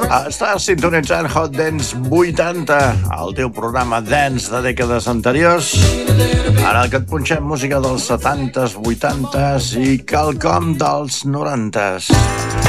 Estàs sintonitzant Hot Dance 80, el teu programa dance de dècades anteriors. Ara que et punxem música dels 70s, 80s i quelcom dels 90s.